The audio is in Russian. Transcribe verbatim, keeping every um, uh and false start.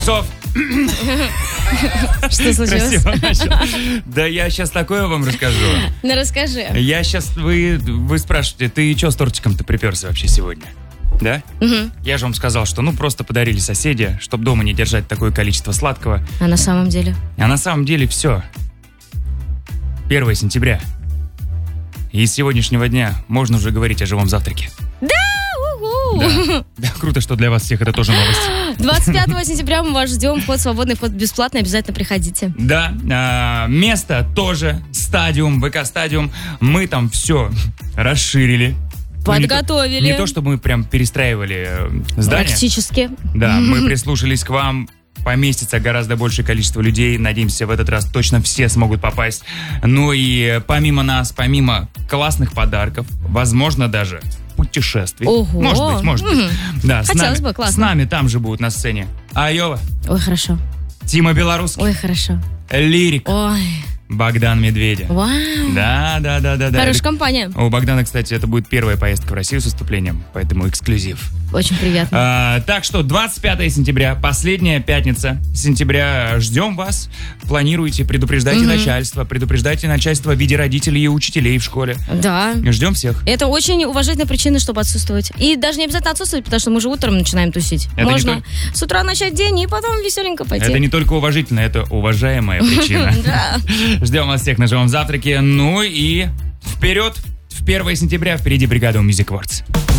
Сов. Что случилось? Красиво начал. Да я сейчас такое вам расскажу. Ну, расскажи. Я сейчас, вы, вы спрашиваете, ты что с тортиком-то приперся вообще сегодня? Да? Угу. Я же вам сказал, что ну просто подарили соседи, чтобы дома не держать такое количество сладкого. А на самом деле? А на самом деле все. первое сентября. И с сегодняшнего дня можно уже говорить о живом завтраке. Да! Угу! Да. Да, круто, что для вас всех это тоже новость. двадцать пятого сентября мы вас ждем. Вход свободный, вход бесплатный. Обязательно приходите. Да, а, место тоже. Стадиум, ВК-стадиум. Мы там все расширили. Подготовили. Не то, не то, чтобы мы прям перестраивали э, здание. Практически. Да, мы прислушались к вам. Поместится гораздо большее количество людей. Надеемся, в этот раз точно все смогут попасть. Ну и помимо нас, помимо классных подарков, возможно, даже путешествий. Ого. Может быть, может быть. Да, с Хотелось нами, бы, классно. С нами там же будут на сцене Айова, Ой, хорошо. Тима Белорусский, Ой, хорошо. Лирик, Ой, Богдан Медведев. вау. Да, да, да, да, да. Хорошая Это- компания. У Богдана, кстати, это будет первая поездка в Россию с выступлением, поэтому эксклюзив. Очень приятно. А, так что двадцать пятого сентября, последняя пятница сентября, ждем вас. Планируйте, предупреждайте Мгм. начальство, предупреждайте начальство в виде родителей и учителей в школе. Да. Ждем всех. Это очень уважительная причина, чтобы отсутствовать. И даже не обязательно отсутствовать, потому что мы же утром начинаем тусить. Это не Можно только- с утра начать день и потом веселенько пойти. Это не только уважительно, это уважаемая причина. Да. Ждем вас всех на живом завтраке. Ну и вперед! В первого сентября впереди бригада Music Awards.